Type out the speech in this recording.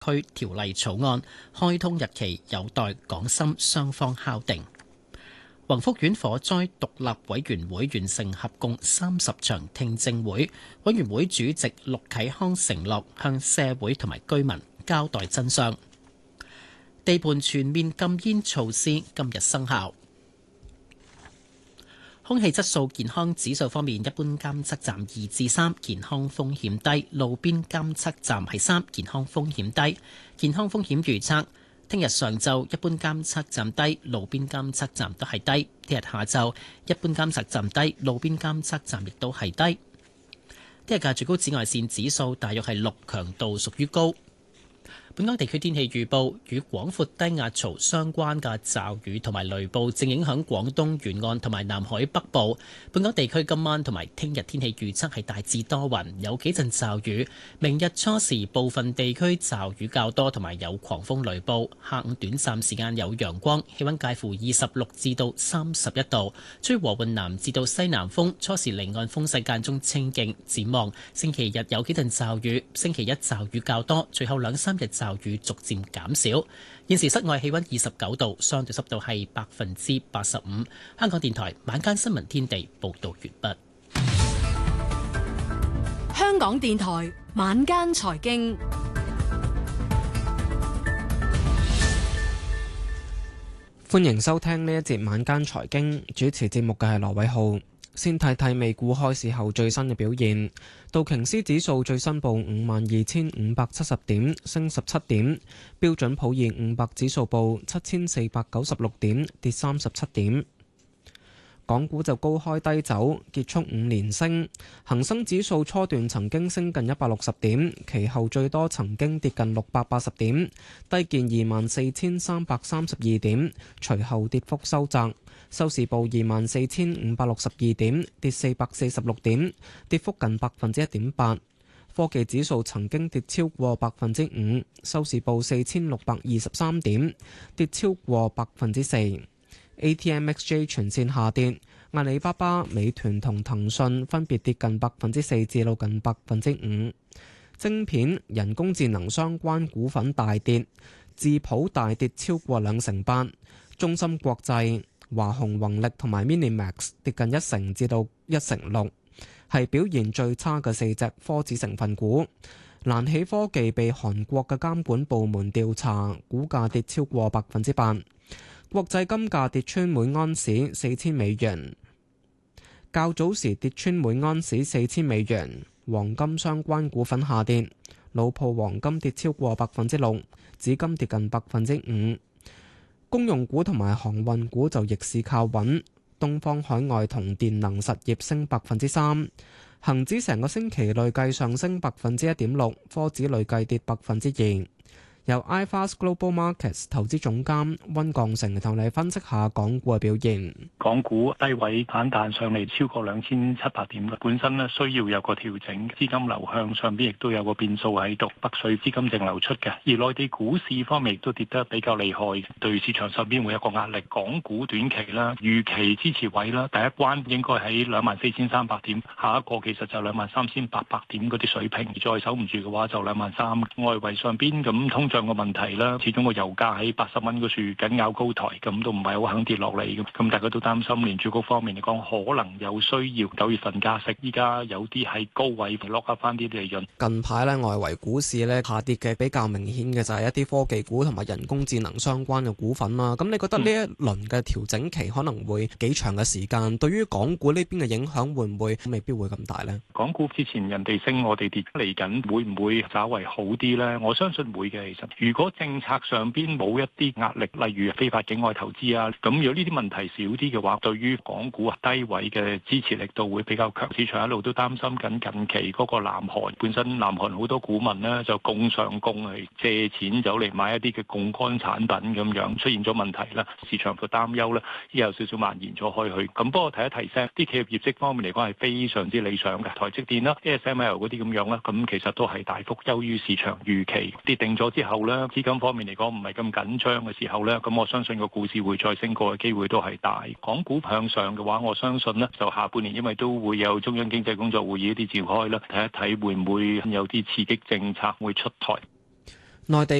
區條例草案，開通日期有待港深雙方敲定。宏福苑火災獨立委員會完成合共30場聽證會，委員會主席陸啟康承諾向社會同埋居民交代真相。地盤全面禁煙措施今日生效。空氣質素健康指數方面，一般監測站2至3，健康風險低；路邊監測站係3，健康風險低。健康風險預測：聽日上晝一般監測站低，路邊監測站都係低；聽日下晝一般監測站低，路邊監測站亦都係低。聽日嘅最高紫外線指數大約係6，強度屬於高。本港地區天氣預報，與廣闊低壓槽相關嘅驟雨同埋雷暴正影響廣東沿岸同埋南海北部。本港地區今晚同埋聽日天氣預測係大致多雲，有幾陣驟雨。明日初時部分地區驟雨較多，同埋有狂風雷暴。下午短暫時間有陽光，氣溫介乎26至到31度，吹和緩南至到西南風。初時離岸風勢間中清勁。展望星期日有幾陣驟雨，星期一驟雨較多，隨後2-3日驟雨逐漸減少。現時室外氣溫29度，相對濕度係85%。香港電台晚間新聞天地報道完畢。 香港電台晚間財經， 歡迎收聽呢一節晚間財經，主持節目嘅係羅偉浩。先睇睇美股開市後最新嘅表現，道瓊斯指數最新報52,570點，升17點；標準普爾500指數報7,496點，跌37點。港股就高開低走，結束5連升。恒生指數初段曾經升近160點，其後最多曾經跌近680點，低見24,332點，隨後跌幅收窄。收市報24,562點，跌446點，跌幅近1.8%。科技指數曾經跌超過5%，收市報4,623點，跌超過4%。ATMXJ 全線下跌，阿里巴巴、美團同騰訊分別跌近4%至到近5%。晶片、人工智能相關股份大跌，智譜大跌超過2%，中芯國際、華虹宏力同埋 Minimax 跌近1%至到1.6%，係表現最差嘅4隻科指成分股。瀾起科技被韓國嘅監管部門調查，股價跌超過8%。國際金價跌穿每盎司4000美元，較早時跌穿每盎司4000美元。黃金相關股份下跌，老鋪黃金跌超過6%，紫金跌近5%。公用股同埋航運股就逆市靠穩，東方海外同電能實業升3%，恒指成個星期累計上升1.6%，科指累計跌2%。由 iFAST Global Markets 投資總監溫鋼成同你分析下港股嘅表現。 港股低位反彈上嚟超過2700點啦，本身咧需要有個調整，資金流向上邊亦都有個變數喺度，北水資金淨流出嘅。而內地股市方面亦都跌得比較厲害，對市場上邊會有個壓力。港股短期啦，預期支持位啦，第一關應該喺24,300點，下一個其實就23,800點嗰啲水平，再守唔住嘅話就23,000。外圍上邊咁通脹個問題啦，始終個油價喺80蚊嗰處緊咬高台，咁都唔係好肯跌落嚟嘅。咁大家都擔心聯儲局方面嚟講，可能有需要9月份加息。依家有啲喺高位 lock up 翻啲利潤。 近排咧，外圍股市咧下跌嘅比較明顯嘅就係一啲科技股同埋人工智能相關嘅股份啦。咁你覺得呢一輪嘅調整期可能會幾長嘅時間？對於港股呢邊嘅影響會唔會未必會咁大呢？ 港股之前人哋升，我哋跌，嚟緊會唔會稍為好啲呢？我相信會嘅。其實如果政策上邊冇一啲壓力，例如非法境外投資啊，咁如果呢啲問題少啲嘅話，對於港股低位嘅支持力度會比較強。市場一路都擔心緊近期嗰個南韓，本身南韓好多股民呢就供上供嚟借錢走嚟買一啲嘅槓桿產品咁樣，出現咗問題啦。市場嘅擔憂呢亦有少少蔓延咗開去。咁不過提一提聲，啲企業業績方面嚟講係非常之理想嘅，台積電啦、ASML 嗰啲咁樣啦，咁其實都係大幅優於市場預期。跌定咗之後呢，資金方面嚟講唔係咁緊張嘅時候呢，咁我相信個股市會再升過嘅機會都係大。港股向上嘅話，我相信呢就下半年因為都會有中央經濟工作會議一啲召開啦，睇一睇會唔會有啲刺激政策會出台。 內地